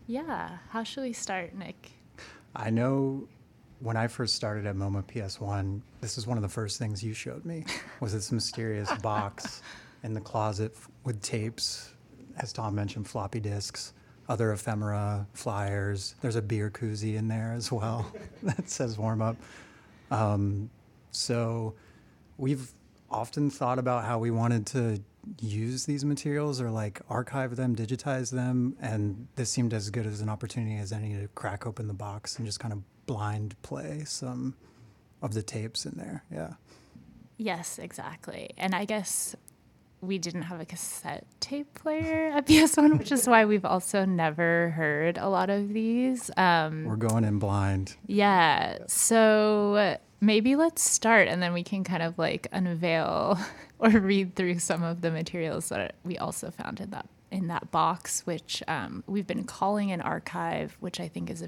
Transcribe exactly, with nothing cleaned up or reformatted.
Yeah. How should we start, Nick? I know when I first started at MoMA P S one, this is one of the first things you showed me, was this mysterious box in the closet f- with tapes, as Tom mentioned, floppy disks, other ephemera, flyers. There's a beer koozie in there as well that says warm up. Um, so we've often thought about how we wanted to use these materials or like archive them, digitize them, and this seemed as good as an opportunity as any to crack open the box and just kind of blind play some of the tapes in there. Yeah. Yes, exactly. And I guess we didn't have a cassette tape player at P S one, which is why we've also never heard a lot of these. Um, We're going in blind. yeah. So maybe let's start and then we can kind of like unveil or read through some of the materials that we also found in that in that box, which um, we've been calling an archive, which I think is a